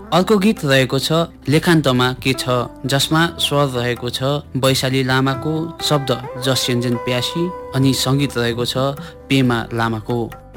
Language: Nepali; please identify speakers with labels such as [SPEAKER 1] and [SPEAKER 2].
[SPEAKER 1] अर्को गीत रहेको छ लेखान्तमा के छ, जसमा स्वर रहेको छ वैशाली लामाको, शब्द जसयञ्जन प्यासी अनि सङ्गीत रहेको छ पेमा लामाको।